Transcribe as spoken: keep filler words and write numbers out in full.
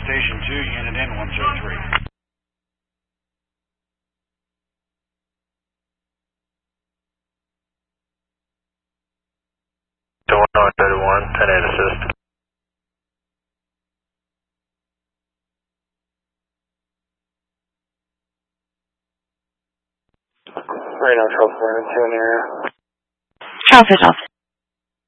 Station two, unit in one zero three. one thirty-one, ten eight assist. Right now, twelve four two in the area. Charles Fish Office.